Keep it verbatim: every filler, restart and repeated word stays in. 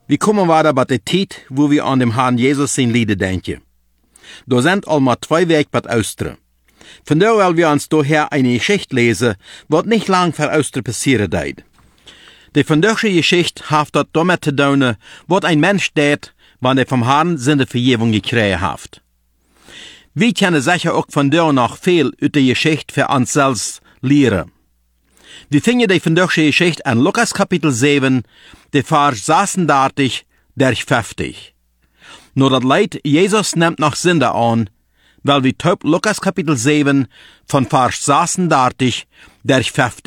Wir kommen weiter bei der Zeit, wo wir an dem Herrn Jesus sein Lieder denken. Da sind allmal zwei Wege bei Austern. Von da wollen wir uns daher eine Geschichte lesen, was nicht lang für Austern passieren wird. Die von dieser Geschichte hat das damit zu tun, was ein Mensch tät, wenn er vom Herrn seine Vergebung gekriegt hat. Wir können sicher auch von da noch viel aus der Geschichte für uns selbst lernen. Wir finden die von dieser Geschichte in Lukas Kapitel sieben, der Vers sechsunddreißig durch fünfzig. Nur das Leid, Jesus nimmt noch Sünde an, weil wir taub Lukas Kapitel sieben von Vers sechsunddreißig durch fünfzig